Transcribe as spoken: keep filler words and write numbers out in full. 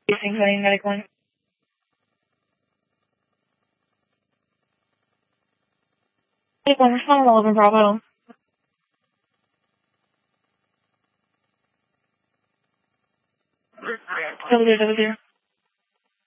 Incoming medical. Medical, respond to eleven Bravo. Double zero, double zero.